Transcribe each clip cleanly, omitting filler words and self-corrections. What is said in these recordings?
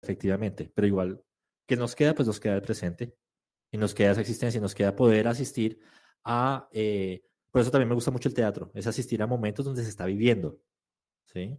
efectivamente, pero igual, ¿qué nos queda? Pues nos queda el presente y nos queda esa existencia y nos queda poder asistir a, por eso también me gusta mucho el teatro, es asistir a momentos donde se está viviendo, ¿sí?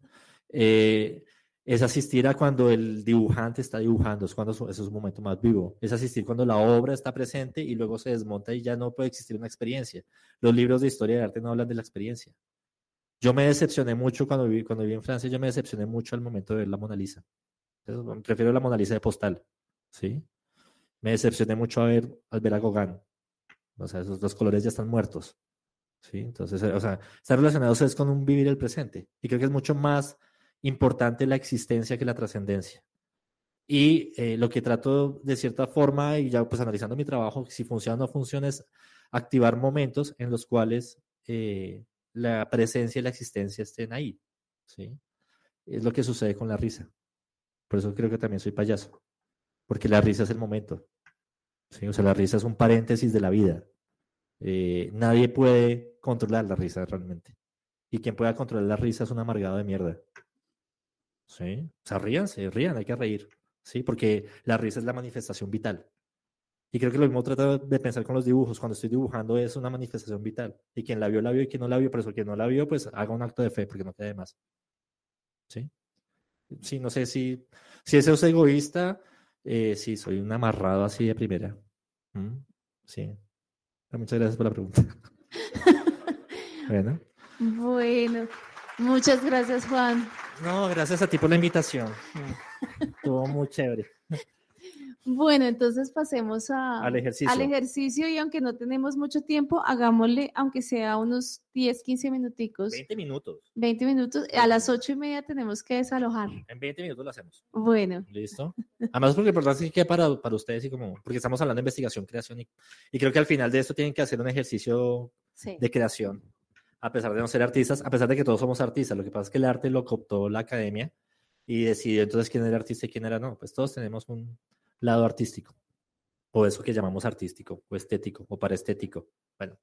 Es asistir a cuando el dibujante está dibujando, es cuando eso es un momento más vivo, es asistir cuando la obra está presente y luego se desmonta y ya no puede existir una experiencia. Los libros de historia de arte no hablan de la experiencia. Yo me decepcioné mucho cuando viví en Francia, yo me decepcioné mucho al momento de ver la Mona Lisa. Prefiero la Mona Lisa de postal, ¿sí? Me decepcioné mucho al ver a Gauguin. O sea, esos dos colores ya están muertos, ¿sí? Entonces, o sea, están relacionados es con un vivir el presente. Y creo que es mucho más importante la existencia que la trascendencia. Y lo que trato de cierta forma, y ya pues analizando mi trabajo, si funciona o no funciona, es activar momentos en los cuales la presencia y la existencia estén ahí, ¿sí? Es lo que sucede con la risa. Por eso creo que también soy payaso, porque la risa es el momento, ¿sí? O sea, la risa es un paréntesis de la vida. Nadie puede controlar la risa realmente. Y quien pueda controlar la risa es un amargado de mierda. ¿Sí? O sea, rían, hay que reír. ¿Sí? Porque la risa es la manifestación vital. Y creo que lo mismo trato de pensar con los dibujos. Cuando estoy dibujando es una manifestación vital. Y quien la vio, y quien no la vio. Por eso quien no la vio, pues haga un acto de fe, porque no quede más. ¿Sí? Sí, no sé si ese es egoísta. Sí, soy un amarrado así de primera. ¿Mm? Sí. Muchas gracias por la pregunta. Bueno. Bueno, muchas gracias, Juan. No, gracias a ti por la invitación. Estuvo muy chévere. Bueno, entonces pasemos al ejercicio y aunque no tenemos mucho tiempo, hagámosle, aunque sea unos 10, 15 minuticos. 20 minutos. 20 minutos. A las 8:30 tenemos que desalojar. En 20 minutos lo hacemos. Bueno. ¿Listo? Además, porque por verdad que para ustedes y como, porque estamos hablando de investigación, creación y creo que al final de esto tienen que hacer un ejercicio de creación, a pesar de no ser artistas, a pesar de que todos somos artistas. Lo que pasa es que el arte lo cooptó la academia y decidió entonces quién era artista y quién era no. Pues todos tenemos un lado artístico, o eso que llamamos artístico, o estético, o paraestético. Bueno,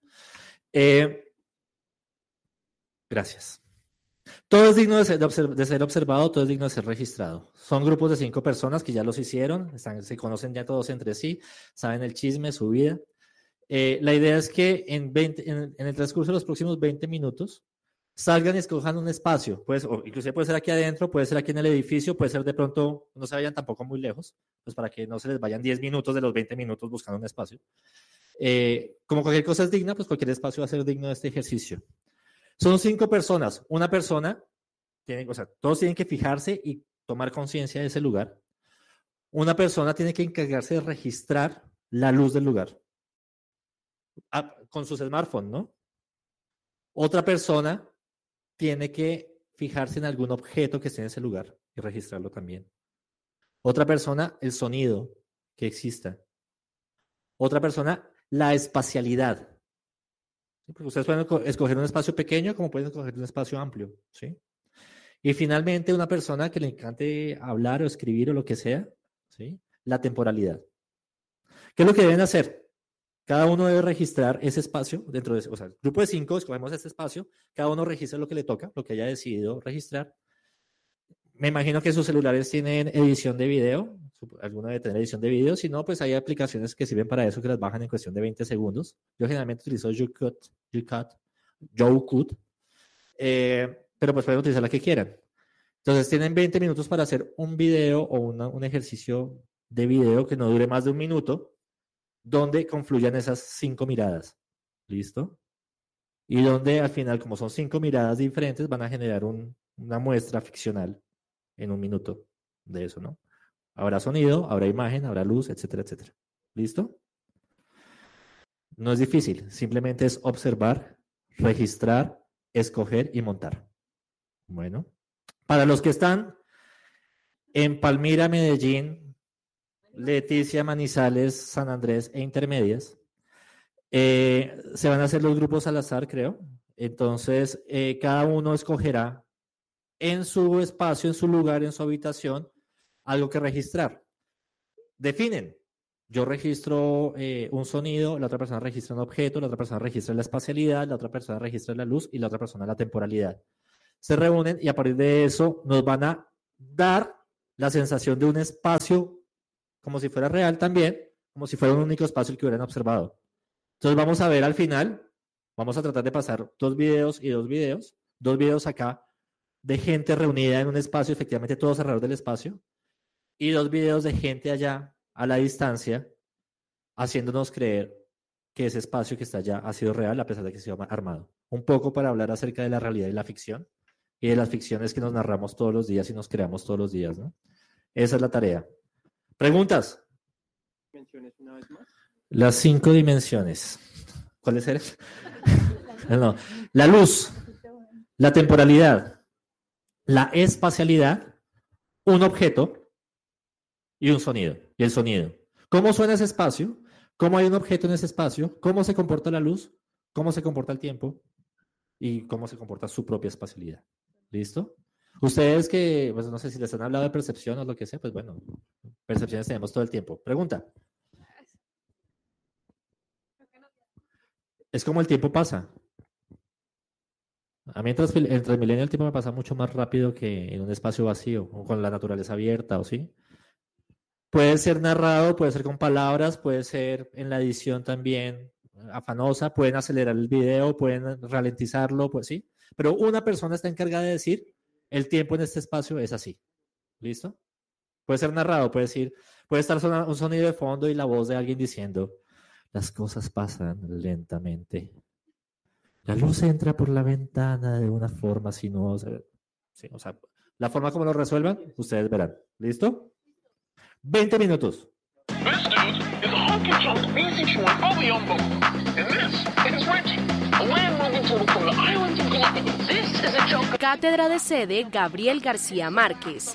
gracias. Todo es digno de ser observado, todo es digno de ser registrado. Son grupos de 5 personas que ya los hicieron, se conocen ya todos entre sí, saben el chisme, su vida. La idea es que en el transcurso de los próximos 20 minutos salgan y escojan un espacio, pues, o inclusive puede ser aquí adentro, puede ser aquí en el edificio, puede ser de pronto, no se vayan tampoco muy lejos, pues para que no se les vayan 10 minutos de los 20 minutos buscando un espacio. Como cualquier cosa es digna, pues cualquier espacio va a ser digno de este ejercicio. Son 5 personas, una persona, o sea, todos tienen que fijarse y tomar conciencia de ese lugar. Una persona tiene que encargarse de registrar la luz del lugar con sus smartphones, ¿no? Otra persona tiene que fijarse en algún objeto que esté en ese lugar y registrarlo también. Otra persona, el sonido que exista. Otra persona, la espacialidad. ¿Sí? Porque ustedes pueden escoger un espacio pequeño como pueden escoger un espacio amplio, ¿sí? Y finalmente, una persona que le encante hablar o escribir o lo que sea, ¿sí? La temporalidad. ¿Qué es lo que deben hacer? Cada uno debe registrar ese espacio dentro de, o sea, el grupo de 5, escogemos este espacio, cada uno registra lo que le toca, lo que haya decidido registrar. Me imagino que sus celulares tienen edición de video, alguno debe tener edición de video, si no, pues hay aplicaciones que sirven para eso, que las bajan en cuestión de 20 segundos. Yo generalmente utilizo YouCut, pero pues pueden utilizar la que quieran. Entonces tienen 20 minutos para hacer un video o un ejercicio de video que no dure más de 1 minuto, donde confluyan esas 5 miradas. ¿Listo? Y donde al final, como son 5 miradas diferentes, van a generar una muestra ficcional en 1 minuto de eso, ¿no? Habrá sonido, habrá imagen, habrá luz, etcétera, etcétera. ¿Listo? No es difícil, simplemente es observar, registrar, escoger y montar. Bueno, para los que están en Palmira, Medellín, Leticia, Manizales, San Andrés e Intermedias, se van a hacer los grupos al azar, creo. Entonces, cada uno escogerá en su espacio, en su lugar, en su habitación, algo que registrar. Definen. Yo registro un sonido, la otra persona registra un objeto, la otra persona registra la espacialidad, la otra persona registra la luz y la otra persona la temporalidad. Se reúnen y a partir de eso nos van a dar la sensación de un espacio como si fuera real también, como si fuera un único espacio el que hubieran observado. Entonces vamos a ver al final, vamos a tratar de pasar 2 videos y 2 videos acá de gente reunida en un espacio, efectivamente todos alrededor del espacio, y 2 videos de gente allá a la distancia, haciéndonos creer que ese espacio que está allá ha sido real a pesar de que se ha armado. Un poco para hablar acerca de la realidad y la ficción, y de las ficciones que nos narramos todos los días y nos creamos todos los días, ¿no? Esa es la tarea. ¿Preguntas? ¿Menciones una vez más? Las 5 dimensiones. ¿Cuáles eran? No. La luz, la temporalidad, la espacialidad, un objeto y un sonido. Y el sonido. ¿Cómo suena ese espacio? ¿Cómo hay un objeto en ese espacio? ¿Cómo se comporta la luz? ¿Cómo se comporta el tiempo? Y cómo se comporta su propia espacialidad. ¿Listo? Ustedes que, pues no sé si les han hablado de percepción o lo que sea, pues bueno, percepciones tenemos todo el tiempo. Pregunta. Es como el tiempo pasa. A mí en Transmilenio el tiempo me pasa mucho más rápido que en un espacio vacío o con la naturaleza abierta, ¿o sí? Puede ser narrado, puede ser con palabras, puede ser en la edición también afanosa, pueden acelerar el video, pueden ralentizarlo, pues sí. Pero una persona está encargada de decir, el tiempo en este espacio es así. ¿Listo? Puede ser narrado, puede estar un sonido de fondo y la voz de alguien diciendo, las cosas pasan lentamente. La luz entra por la ventana de una forma sinuosa. Sí, o sea, la forma como lo resuelvan, ustedes verán. ¿Listo? 20 minutos. Cátedra de sede Gabriel García Márquez.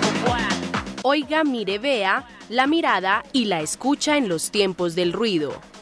Oiga, mire, vea, la mirada y la escucha en los tiempos del ruido.